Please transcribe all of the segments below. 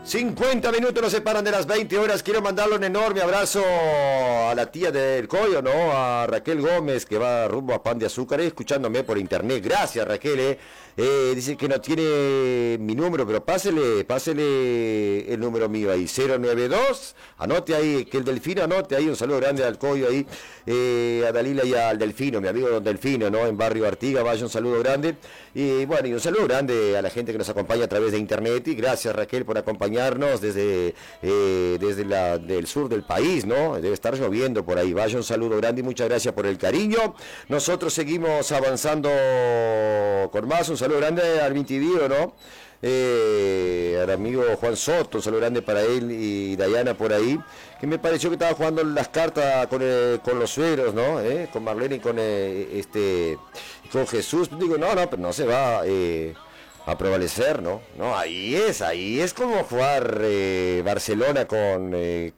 50 minutos nos separan de las 20 horas. Quiero mandarle un enorme abrazo a la tía del Coyo, ¿no? A Raquel Gómez, que va rumbo a Pan de Azúcar, escuchándome por internet. Gracias, Raquel, dice que no tiene mi número, pero pásele el número mío ahí, 092. Anote ahí, que el Delfino anote ahí. Un saludo grande al Coyo ahí, a Dalila y al Delfino, mi amigo Don Delfino, ¿no? En Barrio Artiga, vaya un saludo grande. Y bueno, y un saludo grande a la gente que nos acompaña a través de internet. Y gracias, Raquel, por acompañarnos desde del sur del país, ¿no? Debe estar lloviendo por ahí. Vaya un saludo grande y muchas gracias por el cariño. Nosotros seguimos avanzando con más. Un saludo grande al Vintivío, ¿no? Al amigo Juan Soto, un saludo grande para él y Dayana por ahí, que me pareció que estaba jugando las cartas con los sueros, ¿no? Con Marlene y con Jesús. Digo, no, pero no se va a prevalecer, ¿no? No, ahí es como jugar Barcelona con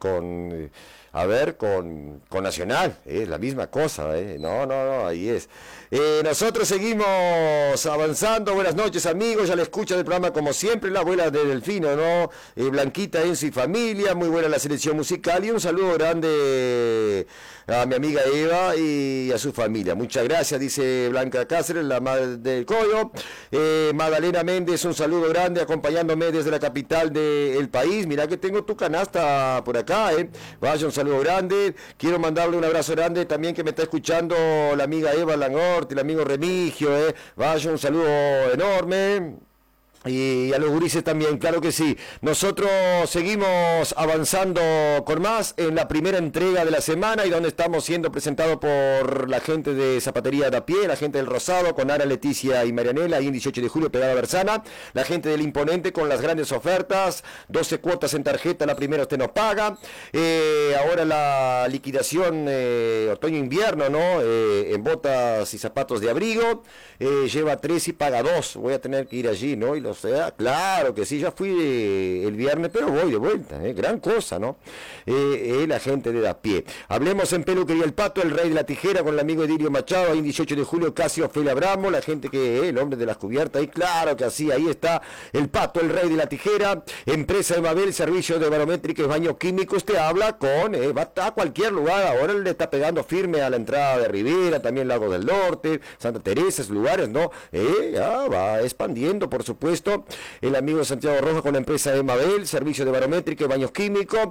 Nacional, es la misma cosa, no, ahí es. Nosotros seguimos avanzando. Buenas noches, amigos, ya le escucha del programa como siempre, la abuela de Delfino, ¿no? Blanquita, Enzo y familia, muy buena la selección musical y un saludo grande a mi amiga Eva y a su familia. Muchas gracias, dice Blanca Cáceres, la madre del Coyo. Magdalena Méndez, un saludo grande, acompañándome desde la capital del país. Mira que tengo tu canasta por acá, Vaya, un saludo grande. Quiero mandarle un abrazo grande también que me está escuchando la amiga Eva Langort y el amigo Remigio, Vaya, un saludo enorme. Y a los gurises también, claro que sí. Nosotros seguimos avanzando con más en la primera entrega de la semana y donde estamos siendo presentados por la gente de Zapatería de a pie, la gente del Rosado con Ara, Leticia y Marianela, ahí en 18 de julio, pegada a Bersana, la gente del Imponente con las grandes ofertas, 12 cuotas en tarjeta, la primera usted nos paga. Ahora la liquidación otoño-invierno, ¿no? En botas y zapatos de abrigo, lleva 3 y paga 2. Voy a tener que ir allí, ¿no? Y sea, claro que sí, ya fui el viernes, pero voy de vuelta, gran cosa, ¿no? La gente de a pie. Hablemos en Peluquería El Pato, el rey de la tijera, con el amigo Edilio Machado, ahí en 18 de julio, casi Ofelia Bramo, la gente que, el hombre de las cubiertas, y claro que así, ahí está El Pato, el rey de la tijera, empresa de Mabel, servicio de barométrica y baño químico. Usted habla con, va a cualquier lugar, ahora le está pegando firme a la entrada de Rivera, también Lago del Norte, Santa Teresa, esos lugares, ¿no? Ya va expandiendo, por supuesto. El amigo Santiago Rojas con la empresa de Mabel, servicio de barométrica y baños químicos,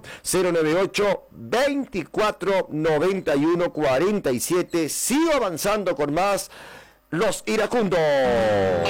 098-2491-47. Sigo avanzando con más Los Iracundos.